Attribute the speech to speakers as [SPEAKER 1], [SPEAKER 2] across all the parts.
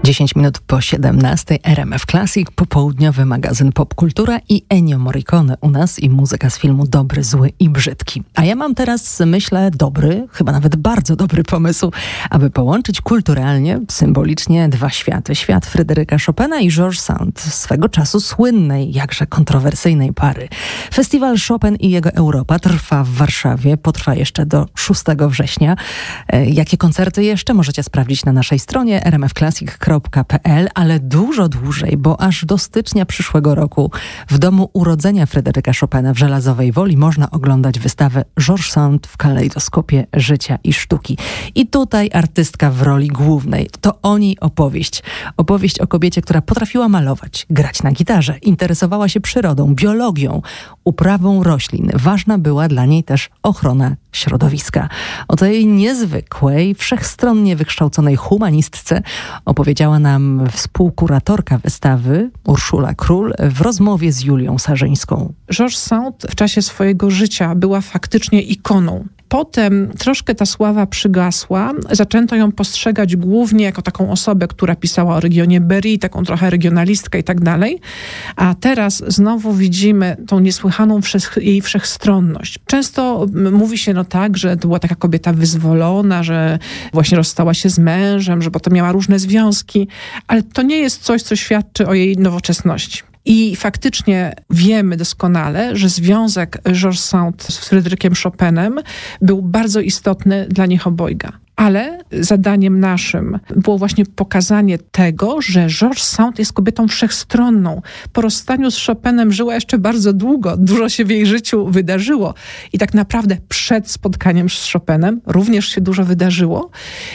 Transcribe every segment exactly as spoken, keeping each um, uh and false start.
[SPEAKER 1] dziesięć minut po siedemnastej, R M F Classic, popołudniowy magazyn Popkultura i Ennio Morricone u nas i muzyka z filmu Dobry, Zły i Brzydki. A ja mam teraz, myślę, dobry, chyba nawet bardzo dobry pomysł, aby połączyć kulturalnie, symbolicznie dwa światy. Świat Fryderyka Chopina i George Sand, swego czasu słynnej, jakże kontrowersyjnej pary. Festiwal Chopin i jego Europa trwa w Warszawie, potrwa jeszcze do szóstego września. E, jakie koncerty jeszcze możecie sprawdzić na naszej stronie r m f classic kropka p l, ale dużo dłużej, bo aż do stycznia przyszłego roku w domu urodzenia Fryderyka Chopina w Żelazowej Woli można oglądać wystawę George Sand w kalejdoskopie życia i sztuki. I tutaj artystka w roli głównej. To o niej opowieść. Opowieść o kobiecie, która potrafiła malować, grać na gitarze, interesowała się przyrodą, biologią, uprawą roślin. Ważna była dla niej też ochrona środowiska. O tej niezwykłej, wszechstronnie wykształconej humanistce opowiedziała nam współkuratorka wystawy Urszula Król w rozmowie z Julią Sarzyńską.
[SPEAKER 2] George Sand w czasie swojego życia była faktycznie ikoną. Potem troszkę ta sława przygasła. Zaczęto ją postrzegać głównie jako taką osobę, która pisała o regionie Berry, taką trochę regionalistkę i tak dalej. A teraz znowu widzimy tą niesłychaną wszech, jej wszechstronność. Często mówi się no tak, że to była taka kobieta wyzwolona, że właśnie rozstała się z mężem, że potem miała różne związki, ale to nie jest coś, co świadczy o jej nowoczesności. I faktycznie wiemy doskonale, że związek George Sand z Fryderykiem Chopinem był bardzo istotny dla nich obojga. Ale zadaniem naszym było właśnie pokazanie tego, że George Sand jest kobietą wszechstronną. Po rozstaniu z Chopinem żyła jeszcze bardzo długo. Dużo się w jej życiu wydarzyło. I tak naprawdę przed spotkaniem z Chopinem również się dużo wydarzyło.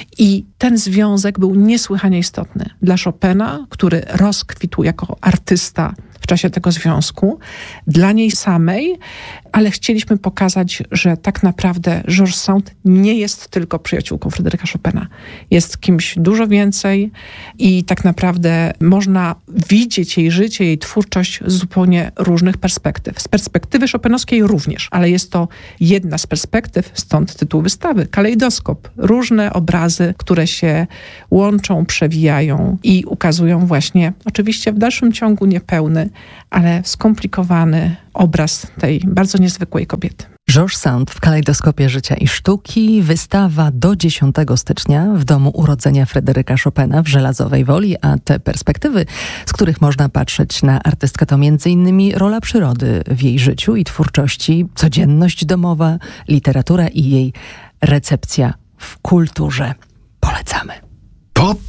[SPEAKER 2] I ten związek był niesłychanie istotny dla Chopina, który rozkwitł jako artysta w czasie tego związku, dla niej samej, ale chcieliśmy pokazać, że tak naprawdę George Sand nie jest tylko przyjaciółką Fryderyka Chopina. Jest kimś dużo więcej i tak naprawdę można widzieć jej życie, jej twórczość z zupełnie różnych perspektyw. Z perspektywy chopinowskiej również, ale jest to jedna z perspektyw, stąd tytuł wystawy, kalejdoskop. Różne obrazy, które się łączą, przewijają i ukazują właśnie, oczywiście w dalszym ciągu niepełny, ale skomplikowany obraz tej bardzo niezwykłej kobiety.
[SPEAKER 1] George Sand w kalejdoskopie życia i sztuki. Wystawa do dziesiątego stycznia w domu urodzenia Fryderyka Chopina w Żelazowej Woli, a te perspektywy, z których można patrzeć na artystkę, to między innymi rola przyrody w jej życiu i twórczości, codzienność domowa, literatura i jej recepcja w kulturze. Polecamy.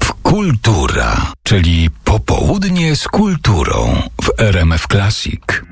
[SPEAKER 3] Popkultura, czyli popołudnie z kulturą w R M F Classic.